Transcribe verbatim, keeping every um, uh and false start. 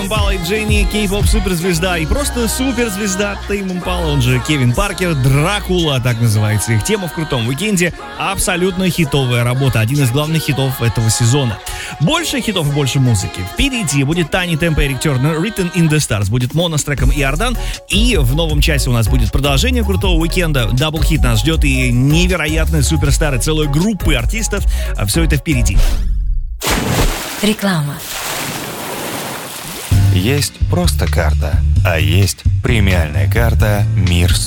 Импала и Дженни, кей-поп суперзвезда и просто суперзвезда Тейм Импала, он же Кевин Паркер, Дракула, так называется их тема в крутом уикенде. Абсолютно хитовая работа, один из главных хитов этого сезона. Больше хитов и больше музыки. Впереди будет Тани Темпо, Эрик Тернер, Written in the Stars, будет Моно с треком Иордан. И в новом часе у нас будет продолжение крутого уикенда. Даблхит нас ждет и невероятные суперстары, целой группы артистов. Все это впереди. Реклама. Есть просто карта, а есть премиальная карта «Мир